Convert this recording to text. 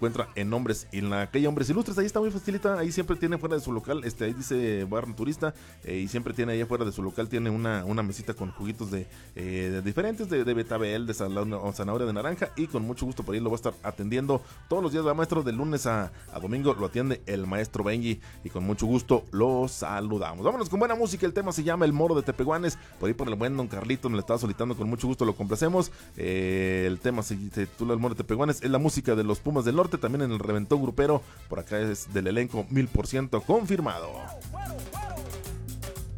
encuentra en Hombres, en la calle Hombres Ilustres. Ahí está muy facilita, ahí siempre tiene fuera de su local, ahí dice bar turista, y siempre tiene ahí afuera de su local, tiene una mesita con juguitos de diferentes, de betabel, de zanahoria, de naranja, y con mucho gusto por ahí lo va a estar atendiendo todos los días, maestro, de lunes a domingo lo atiende el maestro Benji, y con mucho gusto lo saludamos. Vámonos con buena música, el tema se llama El Moro de Tepehuanes, por ahí por el buen don Carlito nos le estaba solicitando, con mucho gusto lo complacemos. El tema se titula El Moro de Tepehuanes, es la música de los Pumas del Norte, también en el Reventón Grupero, por acá es del elenco 1000% confirmado.